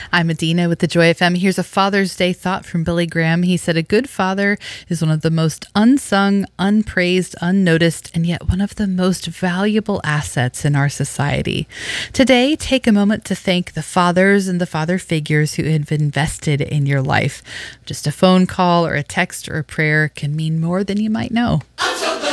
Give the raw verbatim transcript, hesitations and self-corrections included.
I'm Adina with the Joy F M. Here's a Father's Day thought from Billy Graham. He said, a good father is one of the most unsung, unpraised, unnoticed, and yet one of the most valuable assets in our society. Today, take a moment to thank the fathers and the father figures who have invested in your life. Just a phone call or a text or a prayer can mean more than you might know.